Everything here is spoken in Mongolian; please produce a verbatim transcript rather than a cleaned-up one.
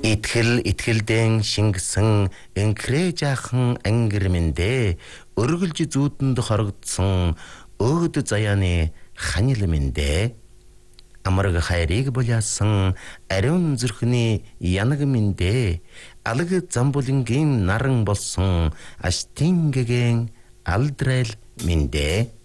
Итгэл итгэлдэн шингэсэн энхрээ жаахан ангирмэндэ өргөлж зүүтэнд хорогдсон өөд заяаны ханилмэндэ амарга хайрыг булаасан ариун зүрхний янаг мэндэ алаг замбулынгийн наран болсон аштингэгэн алдрал мэндэ